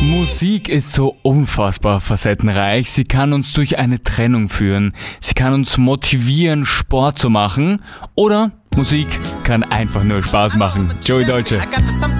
Musik ist so unfassbar facettenreich. Sie kann uns durch eine Trennung führen. Sie kann uns motivieren, Sport zu machen. Oder Musik kann einfach nur Spaß machen. Joey Deutsche.